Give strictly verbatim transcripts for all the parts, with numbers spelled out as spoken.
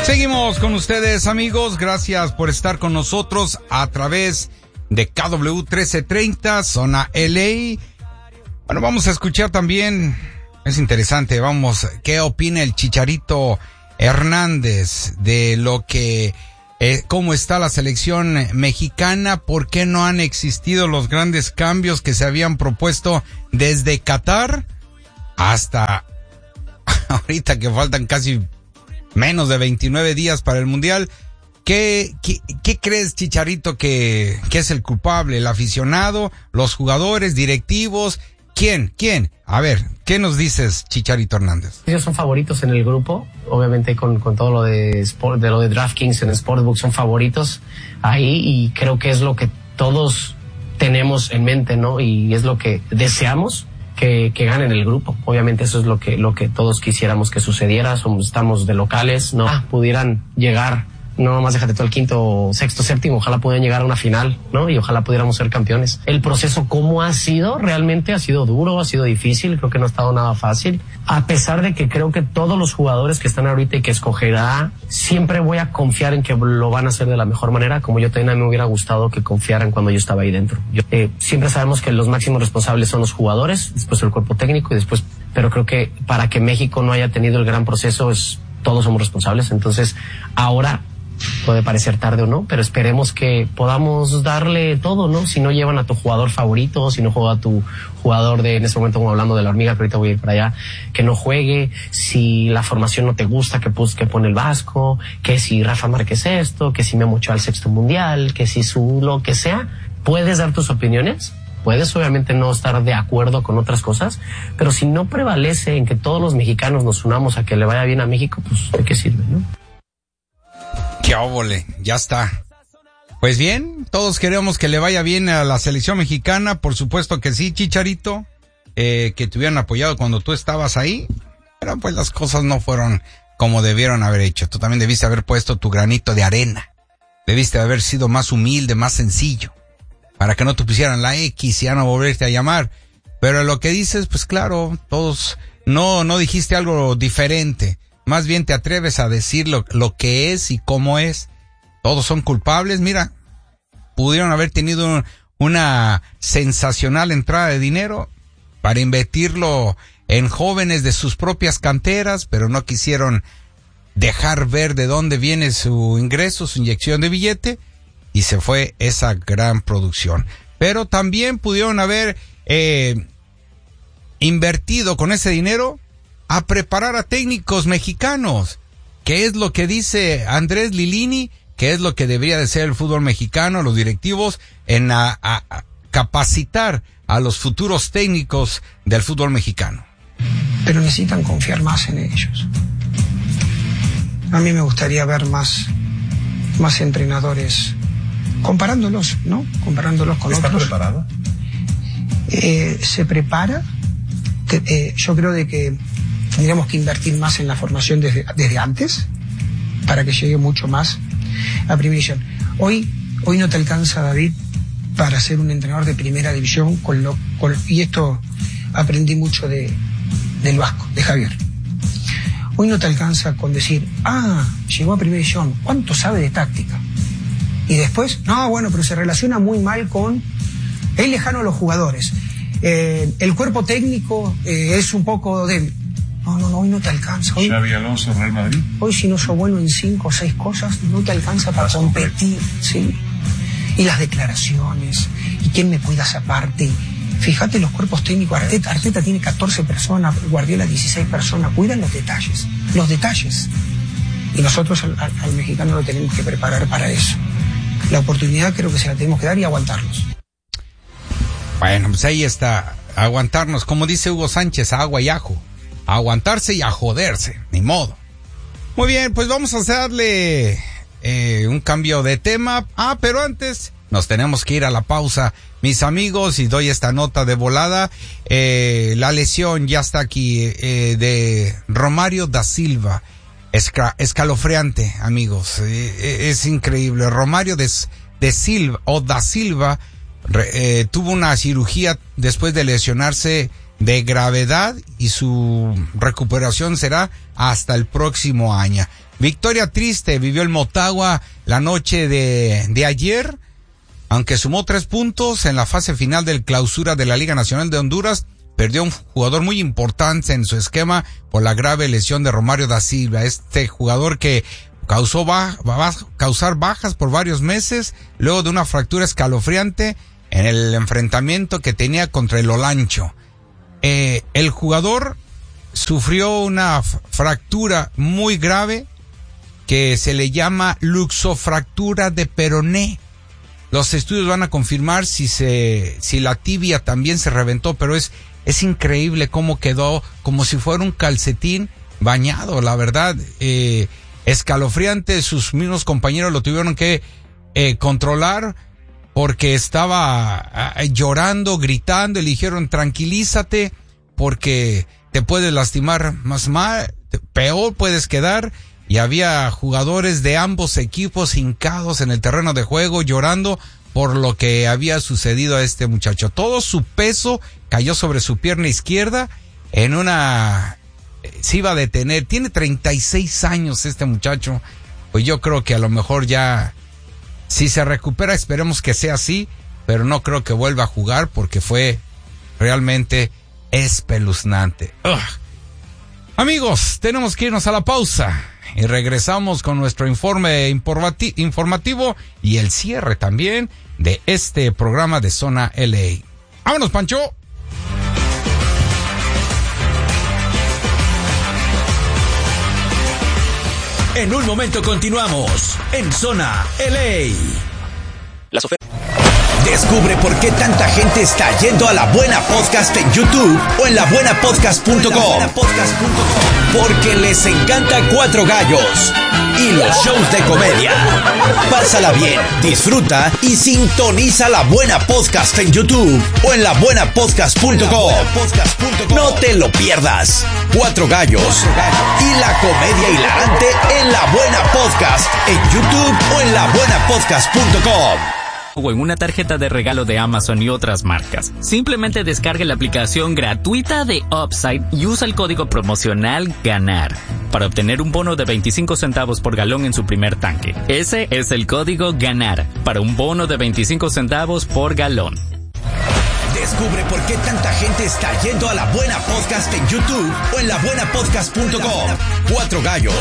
Seguimos con ustedes, amigos. Gracias por estar con nosotros a través de K W trece treinta, zona L A. Bueno, vamos a escuchar también, es interesante, vamos, ¿qué opina el Chicharito Hernández de lo que, eh, cómo está la selección mexicana? ¿Por qué no han existido los grandes cambios que se habían propuesto desde Qatar hasta ahorita, que faltan casi menos de veintinueve días para el Mundial? ¿Qué, qué, qué crees, Chicharito, que, que es el culpable? ¿El aficionado? ¿Los jugadores? ¿Directivos? ¿Quién? ¿Quién? A ver, ¿qué nos dices, Chicharito Hernández? Ellos son favoritos en el grupo, obviamente con, con todo lo de, Sport, de lo de DraftKings en Sportsbook son favoritos ahí, y creo que es lo que todos tenemos en mente, ¿no? Y es lo que deseamos. Que, que ganen el grupo. Obviamente eso es lo que, lo que todos quisiéramos que sucediera. Somos, estamos de locales, no ah. pudieran llegar, no nomás déjate todo el quinto, sexto, séptimo, ojalá pudieran llegar a una final, ¿no? Y ojalá pudiéramos ser campeones. El proceso, ¿cómo ha sido? Realmente ha sido duro, ha sido difícil, creo que no ha estado nada fácil. A pesar de que creo que todos los jugadores que están ahorita y que escogerá, siempre voy a confiar en que lo van a hacer de la mejor manera, como yo también me hubiera gustado que confiaran cuando yo estaba ahí dentro. Yo, eh, siempre sabemos que los máximos responsables son los jugadores, después el cuerpo técnico y después, pero creo que para que México no haya tenido el gran proceso, es todos somos responsables. Entonces, ahora puede parecer tarde o no, pero esperemos que podamos darle todo, ¿no? Si no llevan a tu jugador favorito, si no juega a tu jugador de, en este momento como hablando de la hormiga, que ahorita voy a ir para allá, que no juegue, si la formación no te gusta, que, pues, que pone el Vasco, que si Rafa Márquez esto, que si Memo Ochoa al sexto mundial, que si su lo que sea, puedes dar tus opiniones. Puedes obviamente no estar de acuerdo con otras cosas, pero si no prevalece en que todos los mexicanos nos unamos a que le vaya bien a México, pues ¿de qué sirve, no? ¡Qué óvole! Ya está. Pues bien, todos queremos que le vaya bien a la selección mexicana, por supuesto que sí, Chicharito, eh, que te hubieran apoyado cuando tú estabas ahí, pero pues las cosas no fueron como debieron haber hecho. Tú también debiste haber puesto tu granito de arena, debiste haber sido más humilde, más sencillo, para que no te pusieran la X y ya no volverte a llamar. Pero lo que dices, pues claro, todos, no, no dijiste algo diferente. Más bien te atreves a decir lo, lo que es y cómo es. Todos son culpables. Mira, pudieron haber tenido un, una sensacional entrada de dinero para invertirlo en jóvenes de sus propias canteras, pero no quisieron dejar ver de dónde viene su ingreso, su inyección de billete, y se fue esa gran producción. Pero también pudieron haber eh, invertido con ese dinero a preparar a técnicos mexicanos, que es lo que dice Andrés Lilini, que es lo que debería de ser el fútbol mexicano, los directivos, en a, a, a capacitar a los futuros técnicos del fútbol mexicano. Pero necesitan confiar más en ellos. A mí me gustaría ver más, más entrenadores, comparándolos, ¿no? Comparándolos con ¿Está otros. ¿Está preparado? Eh, se prepara. Te, eh, yo creo de que tendríamos que invertir más en la formación desde, desde antes, para que llegue mucho más a primera división. Hoy, hoy no te alcanza, David, para ser un entrenador de primera división, con lo, con, y esto aprendí mucho de, del Vasco, de Javier. Hoy no te alcanza con decir, ah, llegó a primera división, ¿cuánto sabe de táctica? Y después, no, bueno, pero se relaciona muy mal con, es lejano a los jugadores. Eh, el cuerpo técnico eh, es un poco débil. No, no, no, hoy no te alcanza. Hoy, Xabi Alonso, Real Madrid. Hoy si no sos bueno en cinco o seis cosas, no te alcanza para Vas competir, ¿sí? Y las declaraciones, y quién me cuida esa parte. Fíjate los cuerpos técnicos, Arteta, Arteta tiene catorce personas, Guardiola dieciséis personas, cuidan los detalles, los detalles. Y nosotros al, al, al mexicano lo tenemos que preparar para eso. La oportunidad creo que se la tenemos que dar y aguantarlos. Bueno, pues ahí está, aguantarnos, como dice Hugo Sánchez, agua y ajo. A aguantarse y a joderse, ni modo. Muy bien, pues vamos a darle eh, un cambio de tema. Ah, pero antes nos tenemos que ir a la pausa, mis amigos, y doy esta nota de volada. Eh, la lesión ya está aquí eh, de Romario da Silva. Esca, escalofriante, amigos. Eh, es increíble. Romario de, de Silva o da Silva re, eh, tuvo una cirugía después de lesionarse de gravedad y su recuperación será hasta el próximo año. Victoria triste vivió el Motagua la noche de, de ayer, aunque sumó tres puntos en la fase final del clausura de la Liga Nacional de Honduras. Perdió un jugador muy importante en su esquema por la grave lesión de Romario da Silva, este jugador que causó ba- va causar bajas por varios meses luego de una fractura escalofriante en el enfrentamiento que tenía contra el Olancho. Eh, el jugador sufrió una f- fractura muy grave que se le llama luxofractura de peroné. Los estudios van a confirmar si se si la tibia también se reventó, pero es es increíble cómo quedó como si fuera un calcetín bañado, la verdad. Eh, escalofriante, sus mismos compañeros lo tuvieron que eh, controlar porque estaba eh, llorando, gritando, y le dijeron tranquilízate porque te puedes lastimar más mal, peor puedes quedar. Y había jugadores de ambos equipos hincados en el terreno de juego llorando por lo que había sucedido a este muchacho. Todo su peso cayó sobre su pierna izquierda en una... se iba a detener. Tiene treinta y seis años este muchacho. Pues yo creo que a lo mejor ya... si se recupera, esperemos que sea así, pero no creo que vuelva a jugar porque fue realmente espeluznante. Ugh. Amigos, tenemos que irnos a la pausa y regresamos con nuestro informe informati- informativo y el cierre también de este programa de Zona L A. ¡Vámonos, Pancho! En un momento continuamos en Zona L A. Las ofertas. Descubre por qué tanta gente está yendo a La Buena Podcast en YouTube o en la buena podcast punto com. Porque les encanta Cuatro Gallos y los shows de comedia. Pásala bien, disfruta y sintoniza La Buena Podcast en YouTube o en la buena podcast punto com. No te lo pierdas. Cuatro Gallos y la comedia hilarante en La Buena Podcast en YouTube o en la buena podcast punto com. O en una tarjeta de regalo de Amazon y otras marcas. Simplemente descargue la aplicación gratuita de Upside y usa el código promocional GANAR para obtener un bono de veinticinco centavos por galón en su primer tanque. Ese es el código GANAR para un bono de veinticinco centavos por galón. Descubre por qué tanta gente está yendo a La Buena Podcast en YouTube o en la buena podcast punto com. Cuatro Gallos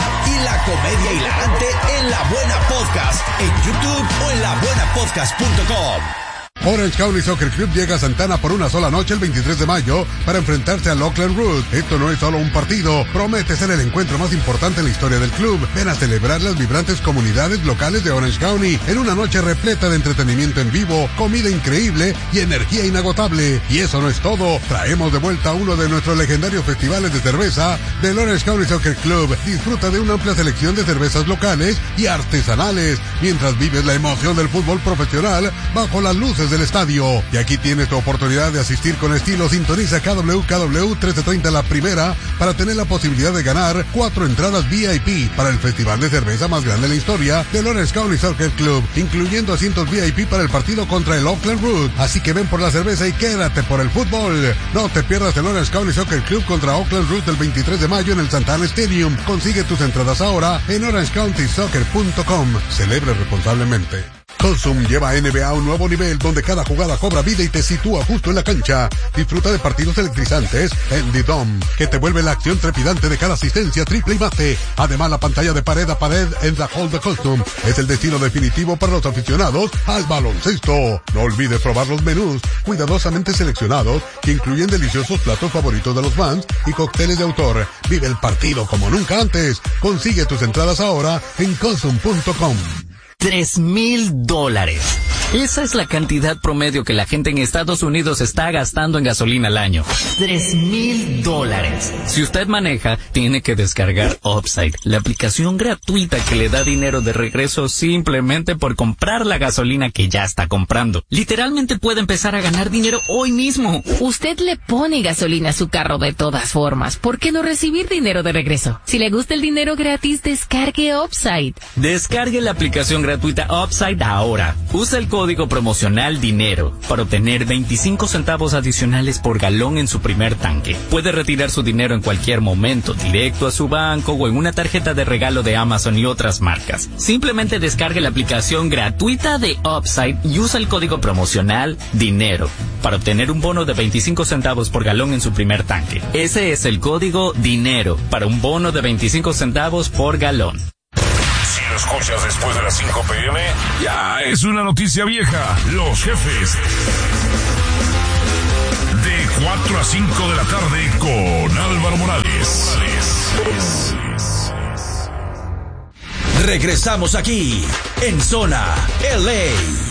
y la comedia hilarante en La Buena Podcast en YouTube o en la buena podcast punto com. Orange County Soccer Club llega a Santana por una sola noche el veintitrés de mayo para enfrentarse al Oakland Root. Esto no es solo un partido, promete ser el encuentro más importante en la historia del club. Ven a celebrar las vibrantes comunidades locales de Orange County en una noche repleta de entretenimiento en vivo, comida increíble y energía inagotable. Y eso no es todo, traemos de vuelta uno de nuestros legendarios festivales de cerveza del Orange County Soccer Club. Disfruta de una amplia selección de cervezas locales y artesanales mientras vives la emoción del fútbol profesional bajo las luces del estadio. Y aquí tienes tu oportunidad de asistir con estilo. Sintoniza K W K W trece treinta La Primera para tener la posibilidad de ganar cuatro entradas V I P para el festival de cerveza más grande de la historia del Orange County Soccer Club, incluyendo asientos V I P para el partido contra el Oakland Root. Así que ven por la cerveza y quédate por el fútbol. No te pierdas el Orange County Soccer Club contra Oakland Root el veintitrés de mayo en el Santana Stadium. Consigue tus entradas ahora en orange county soccer punto com. Celebre responsablemente. Cosum lleva a N B A a un nuevo nivel donde cada jugada cobra vida y te sitúa justo en la cancha. Disfruta de partidos electrizantes en The Dome, que te vuelve la acción trepidante de cada asistencia, triple y base. Además, la pantalla de pared a pared en The Hall de Costum es el destino definitivo para los aficionados al baloncesto. No olvides probar los menús cuidadosamente seleccionados que incluyen deliciosos platos favoritos de los fans y cócteles de autor. Vive el partido como nunca antes. Consigue tus entradas ahora en cosum punto com. Tres mil dólares. Esa es la cantidad promedio que la gente en Estados Unidos está gastando en gasolina al año. Tres mil dólares. Si usted maneja, tiene que descargar Upside, la aplicación gratuita que le da dinero de regreso simplemente por comprar la gasolina que ya está comprando. Literalmente puede empezar a ganar dinero hoy mismo. Usted le pone gasolina a su carro de todas formas. ¿Por qué no recibir dinero de regreso? Si le gusta el dinero gratis, descargue Upside. Descargue la aplicación gratuita Upside ahora. Usa el código código promocional DINERO para obtener veinticinco centavos adicionales por galón en su primer tanque. Puede retirar su dinero en cualquier momento, directo a su banco o en una tarjeta de regalo de Amazon y otras marcas. Simplemente descargue la aplicación gratuita de Upside y usa el código promocional DINERO para obtener un bono de veinticinco centavos por galón en su primer tanque. Ese es el código DINERO para un bono de veinticinco centavos por galón. Si lo escuchas después de las cinco pe eme, ya es una noticia vieja. Los jefes. De cuatro a cinco de la tarde con Álvaro Morales. Regresamos aquí, en Zona L A.